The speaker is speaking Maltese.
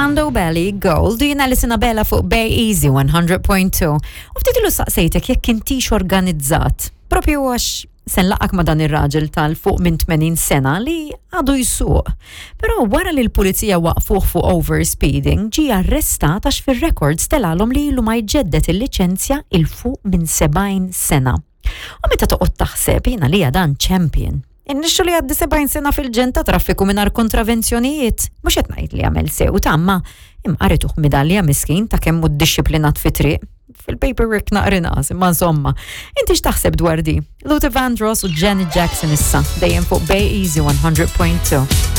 Lando Belli, Gold, jina li Sinabella fuq Bay Easy 100.2. U ftit ilu saqsejtek jekk intix organizzat. Propju għax sen laqak ma dan ir-raġel tal-fuq minn 80 sena li għadu jsuq. Però wara li l-pulizija waqfuh fuq overspeeding, ġi arrestat għax fir-records telalhom li ilu ma jġeddet il-liċenzja il-fuq minn 70 sena. U meta toqgħod taħseb jiena li dan champion. Innixxu li għaddi 70 sena fil-ġenta traffiku mingħajr kontravenzjonijiet, mhux qed ngħid li għamel sew tamma, imqarituh medalja miskin ta' kemm hu ddixxiplinat fi triq. Fil-paperwork naqrinaqas, imma insomma. Inti x'taħseb dwar di? Luther Vandross u Janet Jackson issa, dejjem fuq Bay Easy 100.2.